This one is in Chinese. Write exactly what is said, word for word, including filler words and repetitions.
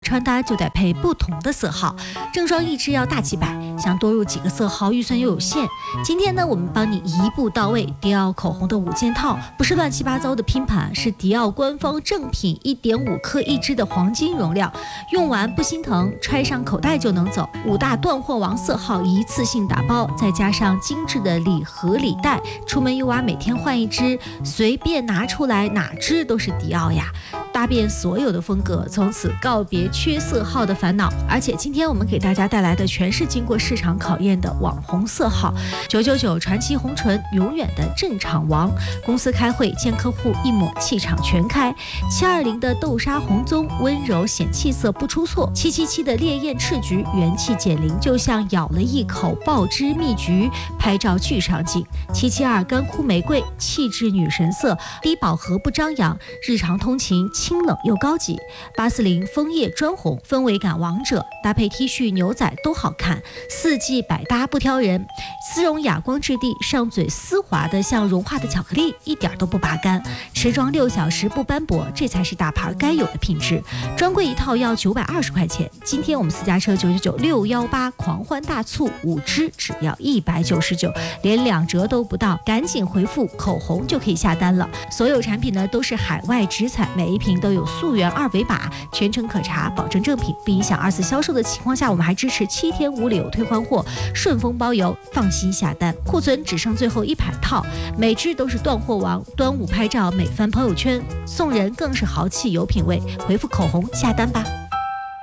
穿搭就得配不同的色号，正装一支要大几百，想多入几个色号预算又有限。今天呢，我们帮你一步到位，迪奥口红的五件套，不是乱七八糟的拼盘，是迪奥官方正品，一点五克一支的黄金容量，用完不心疼，揣上口袋就能走。五大断货王色号一次性打包，再加上精致的礼盒礼袋，出门 U R 每天换一支，随便拿出来哪支都是迪奥呀，搭遍所有的风格，从此告别缺色号的烦恼。而且今天我们给大家带来的全是经过市场考验的网红色号，九九九传奇红唇永远的镇场王，公司开会见客户一抹气场全开，七二零的豆沙红棕温柔显气色不出错，七七七的烈焰赤橘元气减龄，就像咬了一口爆汁蜜橘，拍照巨上镜，七七二干枯玫瑰气质女神色，低饱和不张扬，日常通勤清冷又高级，八四零枫叶砖红氛围感王者，搭配 T 恤牛仔都好看，四季百搭不挑人，丝绒哑光质地，上嘴丝滑的像融化的巧克力，一点都不拔干，持妆六小时不斑驳，这才是大牌该有的品质。专柜一套要九百二十块钱，今天我们私家车九九九六一八狂欢大促，五支只要一百九十九，连两折都不到，赶紧回复口红就可以下单了。所有产品呢都是海外直采，每一瓶都有溯源二维码，全程可查，保证正品，不影响二次销售的情况下，我们还支持七天无理由退换货，顺丰包邮，放心下单。库存只剩最后一百套，每支都是断货王，端午拍照美翻朋友圈，送人更是豪气有品味。回复口红下单吧。